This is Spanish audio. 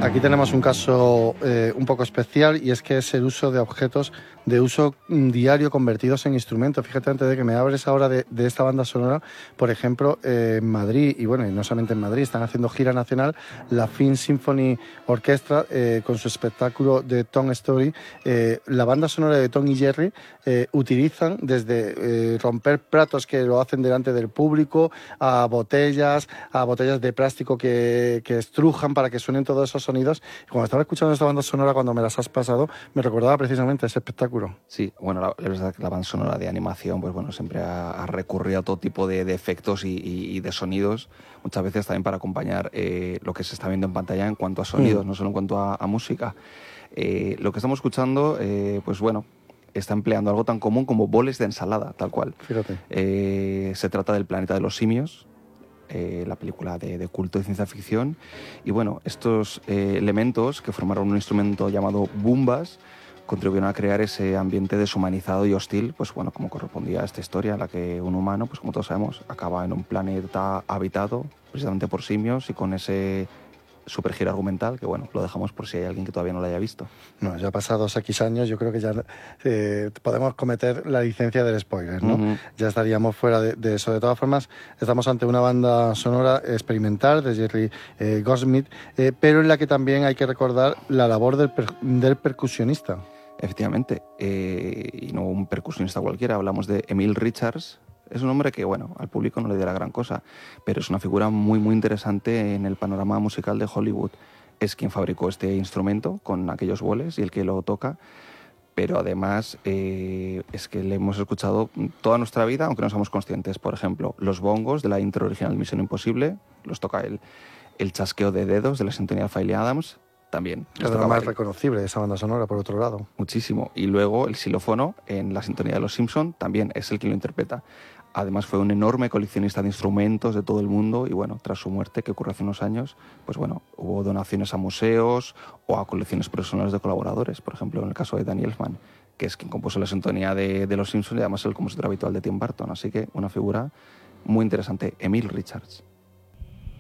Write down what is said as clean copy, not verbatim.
Aquí tenemos un caso un poco especial, y es que es el uso de objetos de uso diario convertidos en instrumentos. Fíjate, antes de que me hables ahora de esta banda sonora, por ejemplo, en Madrid, y bueno, y no solamente en Madrid, están haciendo gira nacional la Film Symphony Orchestra con su espectáculo de Tom Story. La banda sonora de Tom y Jerry utilizan desde romper platos que lo hacen delante del público, a botellas de plástico que estrujan para que suenen todos esos sonidos. Cuando estaba escuchando esta banda sonora, cuando me las has pasado, me recordaba precisamente ese espectáculo. Sí, bueno, la verdad es que la banda sonora de animación, pues bueno, siempre ha recurrido a todo tipo de efectos y de sonidos, muchas veces también para acompañar lo que se está viendo en pantalla en cuanto a sonidos, no solo en cuanto a música. Lo que estamos escuchando, pues bueno, está empleando algo tan común como boles de ensalada, tal cual. Fíjate. Se trata del Planeta de los Simios, la película de culto de ciencia ficción. Y bueno, estos elementos que formaron un instrumento llamado Boombas contribuyeron a crear ese ambiente deshumanizado y hostil, pues bueno, como correspondía a esta historia en la que un humano, pues como todos sabemos, acaba en un planeta habitado precisamente por simios y con ese supergiro argumental que, bueno, lo dejamos por si hay alguien que todavía no lo haya visto. No, ya pasados X años, yo creo que ya podemos cometer la licencia del spoiler, ¿no? Ya estaríamos fuera de eso. De todas formas, estamos ante una banda sonora experimental de Jerry Goldsmith, pero en la que también hay que recordar la labor del percusionista. Efectivamente, y no un percusionista cualquiera, hablamos de Emil Richards. Es un hombre que, bueno, al público no le dirá gran cosa, pero es una figura muy, muy interesante en el panorama musical de Hollywood. Es quien fabricó este instrumento con aquellos boles y el que lo toca, pero además es que le hemos escuchado toda nuestra vida, aunque no somos conscientes. Por ejemplo, los bongos de la intro original de Misión Imposible, los toca él. El chasqueo de dedos de la sintonía de Philly Adams, también. Es lo más reconocible de esa banda sonora, por otro lado. Muchísimo. Y luego el xilófono en la sintonía de Los Simpson también es el quien lo interpreta. Además fue un enorme coleccionista de instrumentos de todo el mundo y bueno, tras su muerte, que ocurrió hace unos años, pues bueno, hubo donaciones a museos o a colecciones personales de colaboradores. Por ejemplo, en el caso de Danny Elfman, que es quien compuso la sintonía de Los Simpson y además el compositor habitual de Tim Burton. Así que una figura muy interesante, Emil Richards.